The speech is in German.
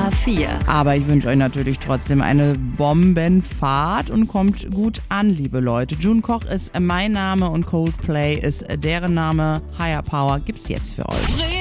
4. Aber ich wünsche euch natürlich trotzdem eine Bombenfahrt und kommt gut an, liebe Leute. June Koch ist mein Name und Coldplay ist deren Name. Higher Power gibt's jetzt für euch.